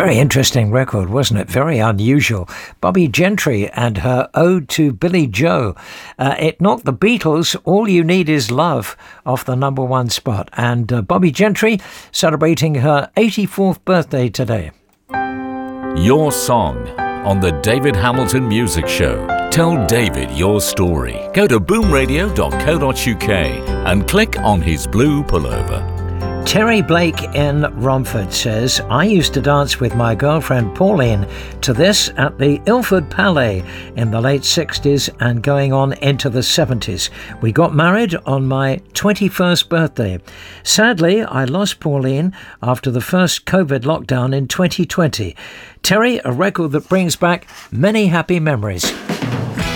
Very interesting record, wasn't it? Very unusual. Bobbie Gentry and her Ode to Billy Joe. It knocked the Beatles' All You Need Is Love off the number one spot. And Bobbie Gentry celebrating her 84th birthday today. Your song on the David Hamilton Music Show. Tell David your story. Go to boomradio.co.uk and click on his blue pullover. Terry Blake in Romford says, I used to dance with my girlfriend Pauline to this at the Ilford Palais in the late 60s and going on into the 70s. We got married on my 21st birthday. Sadly, I lost Pauline after the first COVID lockdown in 2020. Terry, a record that brings back many happy memories.